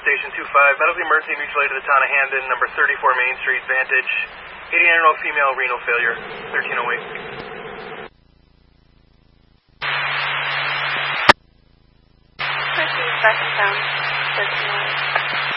Station 25. Medical emergency mutual aid to the town of Hamden, number 34 Main Street, Vantage. 89-year-old female, renal failure, 1308. Proceed, second down, 1308.